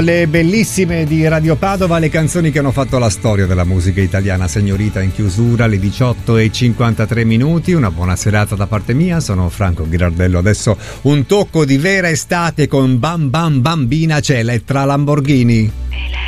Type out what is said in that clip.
Le bellissime di Radio Padova, le canzoni che hanno fatto la storia della musica italiana. Signorita in chiusura, le 18:53. Una buona serata da parte mia, sono Franco Ghirardello. Adesso un tocco di vera estate con Bam Bam Bambina, c'è Elettra Lamborghini.